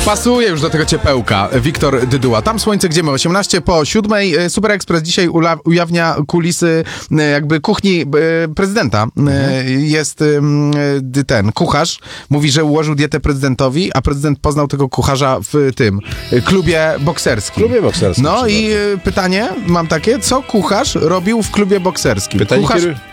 Pasuje już do tego ciepełka. Wiktor Dyduła. Tam słońce, gdzie my? 18 po 7. Super Express dzisiaj ujawnia kulisy jakby kuchni prezydenta. Jest ten kucharz. Mówi, że ułożył dietę prezydentowi, a prezydent poznał tego kucharza w tym klubie bokserskim. No i pytanie mam takie, co kucharz robił w klubie bokserskim? Pytanie, Kucharz...